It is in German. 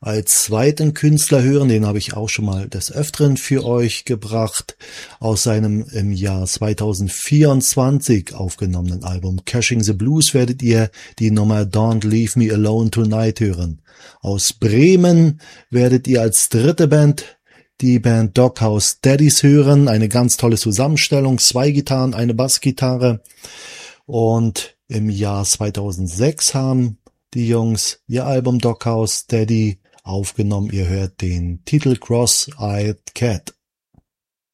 als zweiten Künstler hören, den habe ich auch schon mal des Öfteren für euch gebracht, aus seinem im Jahr 2024 aufgenommenen Album Cashing the Blues werdet ihr die Nummer Don't Leave Me Alone Tonight hören. Aus Bremen werdet ihr als dritte Band die Band Doghouse Daddies hören, eine ganz tolle Zusammenstellung, 2 Gitarren, eine Bassgitarre, und im Jahr 2006 haben die Jungs ihr Album Doghouse Daddy aufgenommen. Ihr hört den Titel Cross-Eyed Cat.